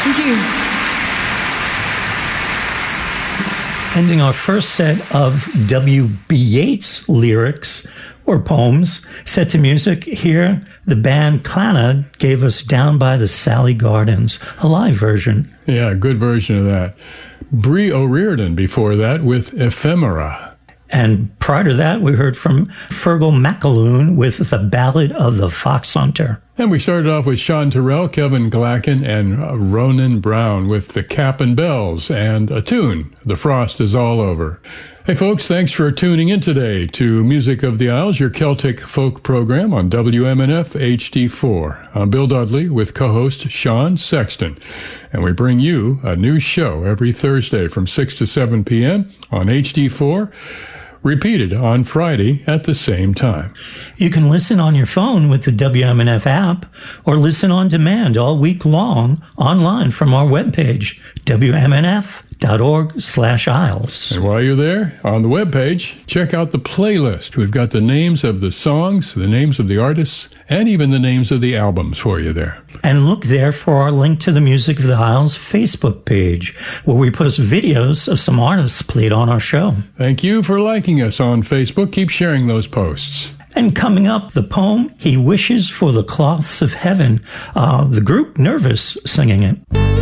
Thank you. Ending our first set of W.B. Yeats lyrics or poems set to music, here the band Clannad gave us Down by the Sally Gardens, a live version. Yeah, a good version of that. Brie O'Riordan before that with Ephemera. And prior to that, we heard from Fergal McAloon with The Ballad of the Fox Hunter. And we started off with Sean Terrell, Kevin Glacken, and Ronan Brown with The Cap and Bells and a tune, The Frost is All Over. Hey folks, thanks for tuning in today to Music of the Isles, your Celtic folk program on WMNF HD4. I'm Bill Dudley with co-host Sean Sexton, and we bring you a new show every Thursday from 6 to 7 p.m. on HD4, repeated on Friday at the same time. You can listen on your phone with the WMNF app or listen on demand all week long online from our webpage, WMNF.org/Isles. And while you're there, on the webpage, check out the playlist. We've got the names of the songs, the names of the artists, and even the names of the albums for you there. And look there for our link to the Music of the Isles Facebook page, where we post videos of some artists played on our show. Thank you for liking us on Facebook. Keep sharing those posts. And coming up, the poem, He Wishes for the Cloths of Heaven. The group Nervous singing it.